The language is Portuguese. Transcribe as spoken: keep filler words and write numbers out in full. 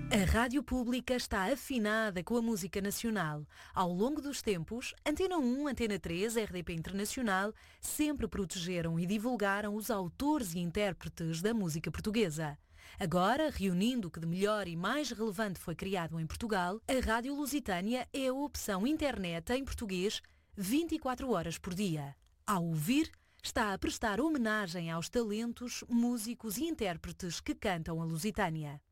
A Rádio Pública está afinada com a música nacional. Ao longo dos tempos, Antena um, Antena três, R D P Internacional sempre protegeram e divulgaram os autores e intérpretes da música portuguesa. Agora, reunindo o que de melhor e mais relevante foi criado em Portugal, a Rádio Lusitânia é a opção internet em português vinte e quatro horas por dia. Ao ouvir, está a prestar homenagem aos talentos, músicos e intérpretes que cantam a Lusitânia.